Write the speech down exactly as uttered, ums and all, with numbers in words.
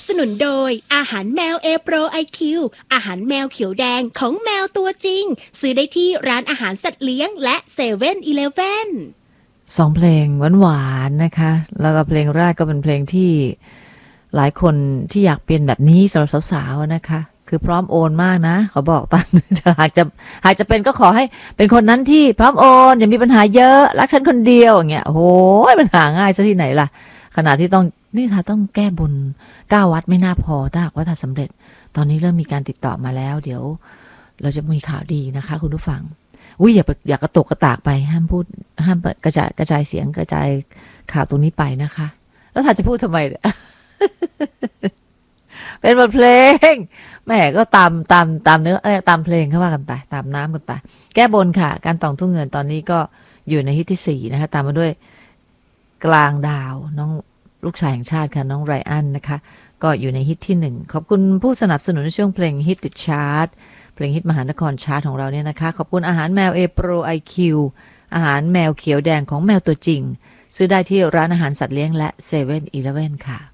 สนุนโดยอาหารแมวเอโปรไอคิวอาหารแมวเขียวแดงของแมวตัวจริงซื้อได้ที่ร้านอาหารสัตว์เลี้ยงและเซเว่นอีเลฟเว่นสองเพลงหวานๆนะคะแล้วก็เพลงแรกก็เป็นเพลงที่หลายคนที่อยากเป็นแบบนี้สำหรับสาวๆนะคะคือพร้อมโอนมากนะขอบอกตันจะหากจะหากจะเป็นก็ขอให้เป็นคนนั้นที่พร้อมโอนอย่ามีปัญหาเยอะรักฉันคนเดียวอย่างเงี้ยโอ้โหปัญหาง่ายซะที่ไหนล่ะขณะที่ต้องนี่ถ้าต้องแก้บนเก้าวัดไม่น่าพอถ้าหากว่าถ้าสำเร็จตอนนี้เริ่มมีการติดต่อมาแล้วเดี๋ยวเราจะมีข่าวดีนะคะคุณผู้ฟังอุ้ยอย่าอย่ากระตกกระตากไปห้ามพูดห้ามกระจายกระจายเสียงกระจายข่าวตรงนี้ไปนะคะแล้วถ้าจะพูดทำไมเนี่ย เป็นบทเพลงแม่ก็ตามตามตามเนื้อเอ้ยตามเพลงเขาว่ากันไปตามน้ำกันไปแก้บนค่ะการตองทุ่งเงินตอนนี้ก็อยู่ในฮิตที่สี่นะคะตามมาด้วยกลางดาวน้องลูกชายแห่งชาติค่ะน้องไรอันนะคะก็อยู่ในฮิตที่หนึ่งขอบคุณผู้สนับสนุนในช่วงเพลงฮิตติดชาร์ตเพลงฮิตมหานครชาร์ตของเราเนี่ยนะคะขอบคุณอาหารแมวเอโปรไอคิวอาหารแมวเขียวแดงของแมวตัวจริงซื้อได้ที่ร้านอาหารสัตว์เลี้ยงและเซเว่นอีเลฟเว่นค่ะ